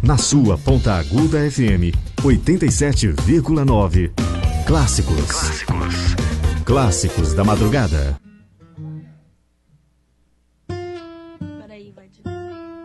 Na sua Ponta Aguda FM 87,9. Clássicos da madrugada.